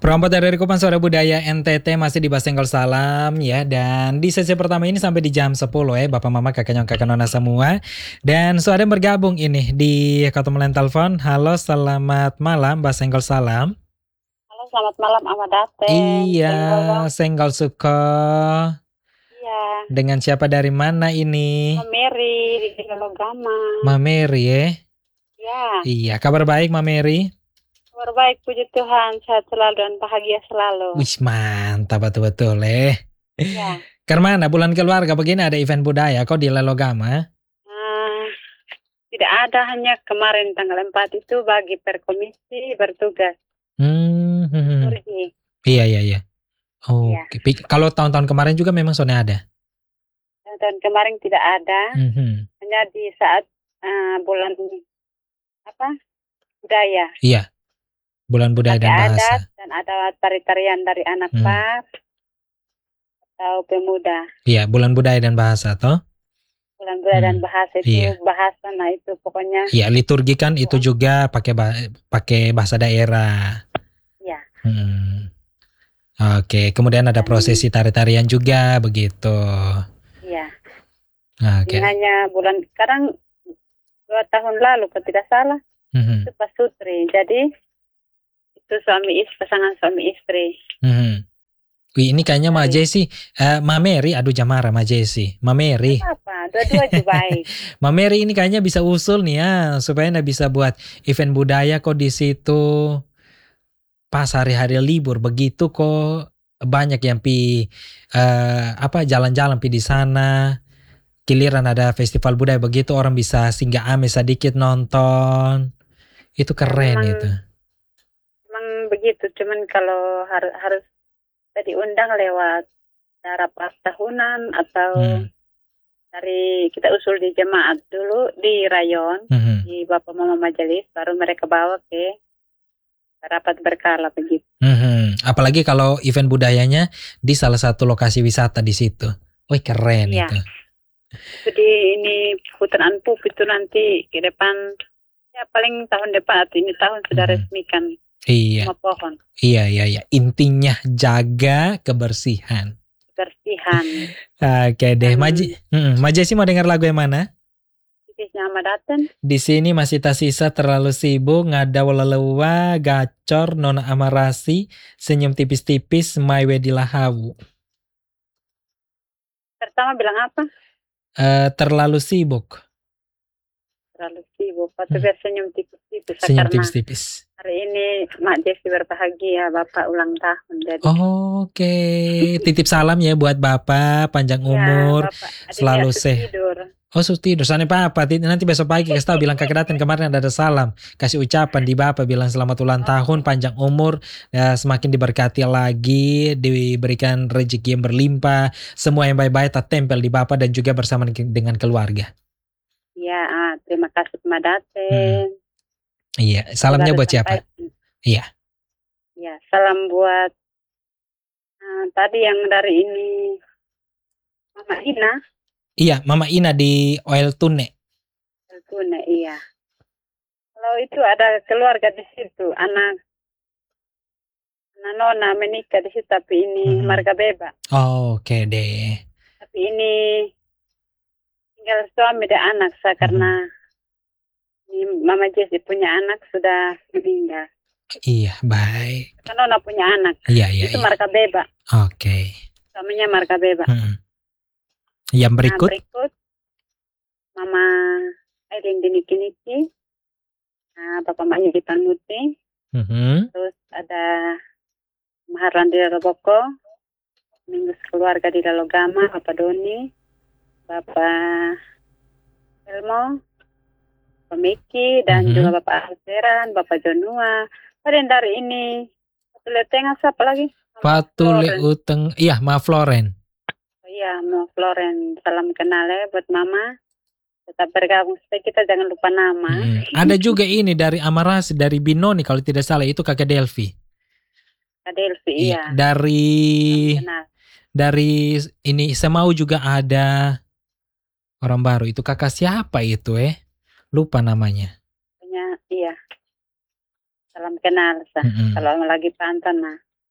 Perompat dari Kupang Suara Budaya NTT masih di Basenggol Salam ya. Dan di sesi pertama ini sampai di jam 10 ya. Bapak Mama Kakak Nyong Kakak Nona semua. Dan sudah bergabung ini di Kotomelan Telepon. Halo selamat malam Basenggol Salam. Halo selamat malam Ahmad Daten. Iya Senggol Suko. Iya. Dengan siapa dari mana ini? Mary di Logama. Mary ya. Ya. Iya kabar baik Mary. Kabar baik, puji Tuhan, sehat selalu dan bahagia selalu. Wih mantap betul-betul Ya. Karena bulan keluarga begini ada event budaya kok di Lelogama? Tidak ada, hanya kemarin tanggal 4 itu bagi perkomisi bertugas. Iya. Oh, ya. Kalau tahun-tahun kemarin juga memang soalnya ada? Tahun kemarin tidak ada, hanya di saat bulan budaya. Iya. Bulan budaya dan bahasa. Adat dan ada tari-tarian dari anak PAR atau pemuda. Iya, bulan budaya dan bahasa toh? Bulan budaya dan bahasa itu bahasa, nah itu pokoknya. Iya, liturgi kan itu juga pakai bahasa daerah. Iya. Oke, kemudian ada prosesi tari-tarian juga begitu. Iya. Oke. Hanya bulan sekarang 2 tahun lalu kalau tidak salah itu Pak Sutri. Jadi itu pasangan suami istri. Wih, ini kayaknya Ma Jessy, Ma Mary, aduh Jamara Ma Jessy, Ma Mary. Apa? Dua-dua juga baik. Ma Mary ini kayaknya bisa usul nih ya, supaya Anda bisa buat event budaya kok di situ pas hari-hari libur begitu kok banyak yang jalan-jalan di sana. Giliran ada festival budaya begitu orang bisa singgah ame sedikit nonton. Itu keren itu. Begitu, cuman kalau harus diundang lewat rapat tahunan atau dari kita usul di jemaat dulu di rayon, di Bapak Mama Majelis, baru mereka bawa ke rapat berkala begitu. Apalagi kalau event budayanya di salah satu lokasi wisata di situ. Wih keren itu. Jadi ini hutan Anpup itu nanti ke depan, ya paling tahun depan atau ini tahun sudah resmikan. Iya. Pohon. Iya. Intinya jaga kebersihan. Oke deh. Ma Jessy mau dengar lagu yang mana? Di sini masih tersisa terlalu sibuk, ngada walalewa, gacor, nona amarasi, senyum tipis-tipis, my way di lahawu. Pertama bilang apa? Terlalu sibuk. Atau senyum tipis-tipis. Senyum tipis-tipis. Hari ini Mak Jessy berbahagia, Bapak ulang tahun. Jadi. Oke. Titip salam ya buat Bapak, panjang umur, selalu sehat. Oh tidur, sana Papa, nanti besok pagi kasih tahu bilang kakak datang kemarin ada salam. Kasih ucapan di Bapak, bilang selamat ulang tahun, panjang umur, ya, semakin diberkati lagi, diberikan rezeki yang berlimpah, semua yang baik-baik tempel di Bapak dan juga bersama dengan keluarga. Ya, terima kasih Mbak Daten. Iya, salamnya buat siapa? Iya. Ya, salam buat tadi yang dari ini Mama Ina. Iya, Mama Ina di Oil Tune. Iya. Kalau itu ada keluarga di situ, anak Nona menikah di situ, tapi ini marga beba. Oke deh. Tapi ini tinggal suami dan anak saya karena Mama Jessy punya anak sudah meninggal. Iya, baik. Karena Nona punya anak. Iya. Itu marga beba. Oke. Suaminya marga beba. Yang berikut? Berikut Mama Aileen di Niki-Niki. Bapak Maknya di Panuti. Terus ada Maharlan di Loboko. Minggu keluarga di Logama, Bapak Doni, Bapak Elmo, Bapak Miki, dan juga Bapak Alseran, Bapak Jonua. Dan dari ini Patule Tengah siapa lagi? Patule Uteng, iya Ma Floren. Iya, Ma Floren. Salam kenal ya buat Mama. Tetap bergabung supaya kita jangan lupa nama. Ada juga ini dari Amarasi, dari Binoni kalau tidak salah, itu kakak Delvi. Kak Delvi, iya. Dari ini Semau juga ada orang baru. Itu kakak siapa itu lupa namanya. Iya. Salam kenal. Kalau lagi pantun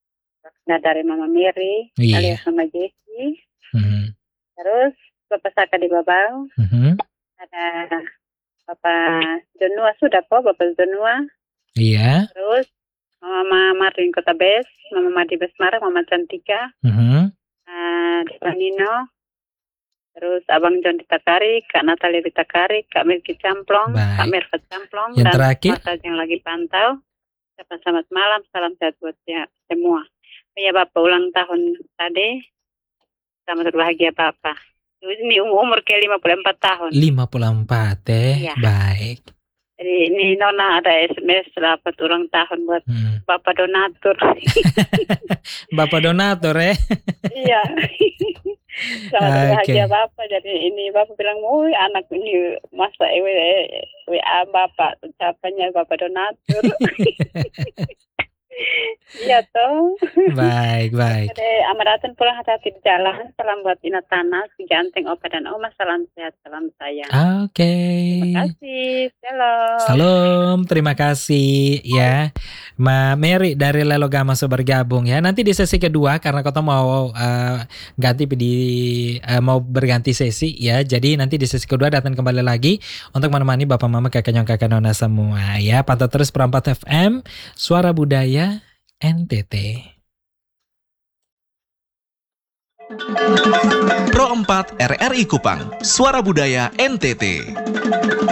Nah, dari Mama Mary, alias Mama Jessi. Terus Bapak Saka di Babau. Ada Bapak Jonua sudah po, Bapak Jonua. Iya. Terus Mama Marlin Kota Bes, Mama Madi Besmarang, Mama Cantika. Pak Nino. Terus Abang John di Takari, Kak Natalia di Takari, Kak Milky Camplong, Kak Merva Camplong, yang dan terakhir yang lagi pantau. Selamat malam, salam sehat buat semua. Ya Bapak ulang tahun tadi, selamat berbahagia Bapak. Ini umur ke 54 tahun. 54 ya. Baik. Jadi ini Nona ada SMS dapat ulang tahun buat Bapak donatur. Bapak donatur ya. Iya. Selamat berbahagia Bapak. Jadi ini Bapak bilang, anak ini masa WA Bapak ucapannya Bapak donatur. Iya toh. Baik. Jadi Amaraten pulang hati-hati di jalan. Salam buat Ina Tanas, Ganteng, Opa dan Oma. Salam sehat, salam sayang. Oke. Terima kasih. Salam. Terima kasih ya. Ma Mary dari Lelo Gamaso bergabung ya. Nanti di sesi kedua karena kota mau mau berganti sesi ya. Jadi nanti di sesi kedua datang kembali lagi untuk menemani Bapak Mama kakak nyong kakak nona semua ya. Pantau terus Perempat FM, Suara Budaya NTT. Pro 4 RRI Kupang, Suara Budaya NTT.